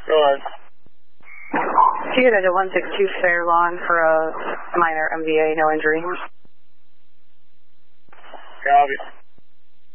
Go ahead. You get a 162 Fairlawn for a minor MVA, no injury. Copy.